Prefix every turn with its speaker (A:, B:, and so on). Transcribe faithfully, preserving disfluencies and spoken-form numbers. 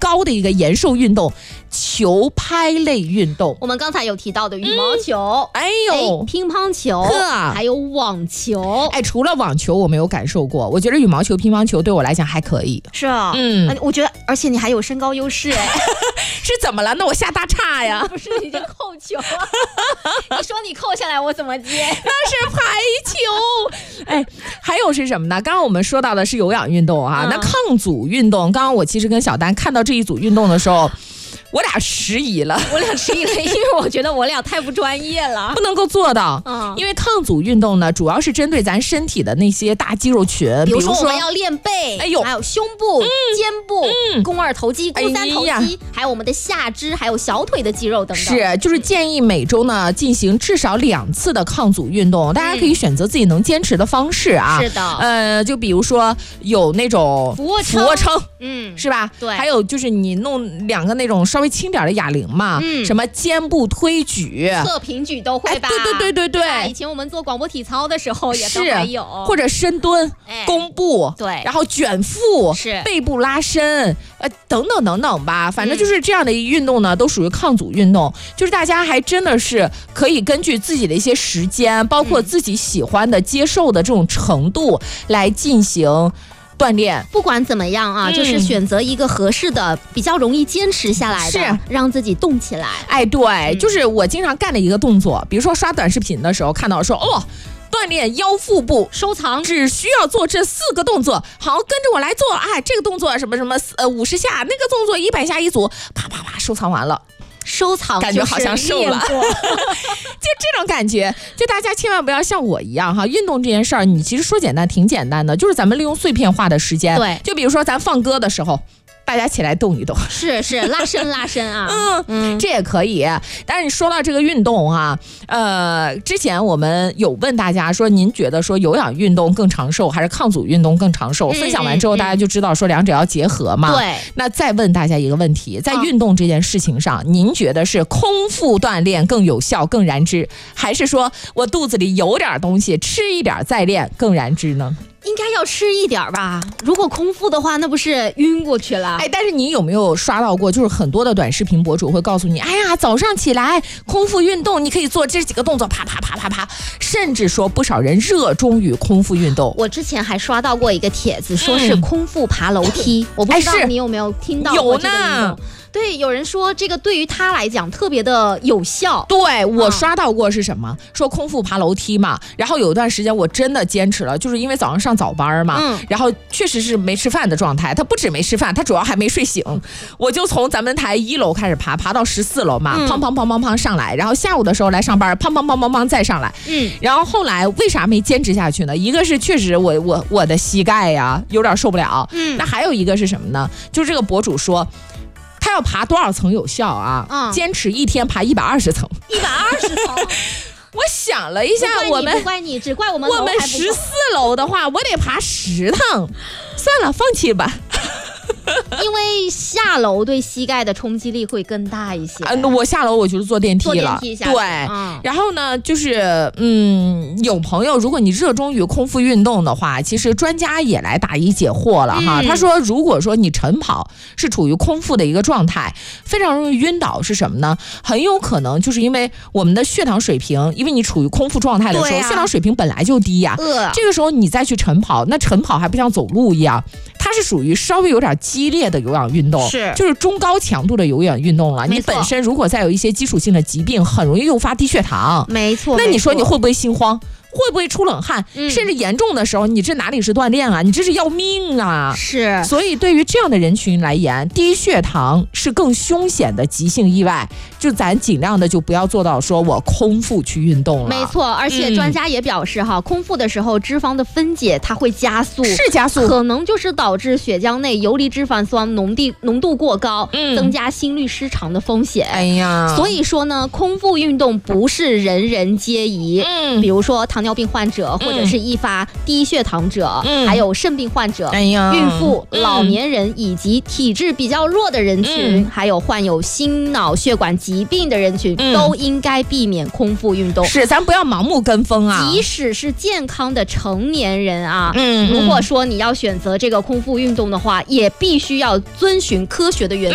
A: 高的一个延寿运动——球拍类运动。
B: 我们刚才有提到的羽毛球，
A: 嗯、哎呦，
B: 哎，乒乓球，还有网球。
A: 哎，除了网球我没有感受过，我觉得羽毛球、乒乓球对我来讲还可以。
B: 是啊，嗯，我觉得，而且你还有身高优势哎。
A: 是怎么了？那我下大叉呀？
B: 不是，你这扣球啊！你说你扣下来，我怎么接？
A: 那是排球。哎，还有是什么呢？刚刚我们说到的是有氧运动啊，嗯、那抗阻运动，刚刚我其实跟小丹看到这一组运动的时候。我俩迟疑了，
B: 我俩迟疑了，因为我觉得我俩太不专业了，
A: 不能够做到。嗯，因为抗阻运动呢，主要是针对咱身体的那些大肌肉群，
B: 比如说我们要练背，
A: 哎呦，
B: 还有胸部、嗯、肩部、嗯、肱二头肌、肱三头肌、哎，还有我们的下肢，还有小腿的肌肉等等。
A: 是，就是建议每周呢进行至少两次的抗阻运动，大家可以选择自己能坚持的方式啊。
B: 是的，
A: 呃，就比如说有那种
B: 俯卧撑，
A: 俯卧撑，
B: 嗯，
A: 是吧？
B: 对。
A: 还有就是你弄两个那种稍微轻点的哑铃嘛，嗯，什么肩部推举、
B: 侧平举都会吧？
A: 哎、对对对对对。
B: 以前我们做广播体操的时候也都还有，
A: 或者深蹲、
B: 哎、
A: 弓步，
B: 对，
A: 然后卷腹、
B: 是
A: 背部拉伸，呃，等等等等吧。反正就是这样的一运动呢，嗯、都属于抗阻运动。就是大家还真的是可以根据自己的一些时间，包括自己喜欢的、接受的这种程度来进行锻炼。
B: 不管怎么样啊、嗯，就是选择一个合适的、比较容易坚持下来的，
A: 是
B: 让自己动起来。
A: 哎，对、嗯，就是我经常干的一个动作，比如说刷短视频的时候看到说，哦，锻炼腰腹部，
B: 收藏，
A: 只需要做这四个动作，好，跟着我来做。哎，这个动作什么什么呃五十下，那个动作一百下一组，啪啪啪，收藏完了。
B: 收藏
A: 感觉好像瘦了，就这种感觉，就大家千万不要像我一样哈，运动这件事儿，你其实说简单挺简单的，就是咱们利用碎片化的时间，
B: 对，
A: 就比如说咱放歌的时候。大家起来动一动，
B: 是是拉伸拉伸啊，
A: 嗯嗯，这也可以。但是你说到这个运动啊，呃，之前我们有问大家说，您觉得说有氧运动更长寿，还是抗阻运动更长寿？嗯、分享完之后，大家就知道说两者要结合嘛。
B: 对。
A: 那再问大家一个问题，在运动这件事情上，嗯、您觉得是空腹锻炼更有效、更燃脂，还是说我肚子里有点东西，吃一点再练更燃脂呢？
B: 应该要吃一点吧，如果空腹的话，那不是晕过去了？
A: 哎，但是你有没有刷到过？就是很多的短视频博主会告诉你，哎呀，早上起来空腹运动，你可以做这几个动作，啪啪啪啪啪，甚至说不少人热衷于空腹运动。
B: 我之前还刷到过一个帖子，说是空腹爬楼梯，嗯、我不知道你有没有听到过这个运动？有呢。对，有人说这个对于他来讲特别的有效。
A: 对，我刷到过是什么？嗯、说空腹爬楼梯嘛，然后有一段时间我真的坚持了，就是因为早上上早班嘛，嗯，然后确实是没吃饭的状态。他不止没吃饭，他主要还没睡醒。我就从咱们台一楼开始爬，爬到十四楼嘛，嗯、砰砰砰砰砰上来，然后下午的时候来上班，砰砰砰砰砰再上来，嗯，然后后来为啥没坚持下去呢？一个是确实我我我的膝盖呀有点受不了，嗯，那还有一个是什么呢？就是这个博主说。他要爬多少层有效啊？嗯、坚持一天爬一百二十层，
B: 一百二十层。
A: 我想了一下，我们
B: 不怪你，只怪我们。
A: 我们十四楼的话，我得爬十趟，算了，放弃吧。
B: 因为下楼对膝盖的冲击力会更大一些。
A: 嗯、呃，我下楼我就是坐电梯了。坐
B: 电梯下。
A: 对、嗯，然后呢，就是嗯，有朋友，如果你热衷于空腹运动的话，其实专家也来答疑解惑了哈。嗯、他说，如果说你晨跑是处于空腹的一个状态，非常容易晕倒，是什么呢？很有可能就是因为我们的血糖水平，因为你处于空腹状态的时候，啊、血糖水平本来就低呀、啊呃。这个时候你再去晨跑，那晨跑还不像走路一样。它是属于稍微有点激烈的有氧运动，
B: 是
A: 就是中高强度的有氧运动了。你本身如果再有一些基础性的疾病，很容易诱发低血糖。
B: 没错，
A: 那你说你会不会心慌？会不会出冷汗、嗯、甚至严重的时候你这哪里是锻炼啊，你这是要命啊。
B: 是，
A: 所以对于这样的人群来言，低血糖是更凶险的急性意外，就咱尽量的就不要做到说我空腹去运动了。
B: 没错，而且专家也表示哈、嗯，空腹的时候脂肪的分解它会加速，
A: 是加速，
B: 可能就是导致血浆内游离脂肪酸浓度浓度过高、嗯、增加心律失常的风险。
A: 哎呀，
B: 所以说呢，空腹运动不是人人皆宜。嗯，比如说糖尿病患者，或者是易发低血糖者、嗯、还有肾病患者、哎、孕妇、嗯、老年人以及体质比较弱的人群、嗯、还有患有心脑血管疾病的人群、嗯、都应该避免空腹运动。
A: 是，咱不要盲目跟风啊。
B: 即使是健康的成年人啊，嗯，
A: 嗯
B: 如果说你要选择这个空腹运动的话，也必须要遵循科学的原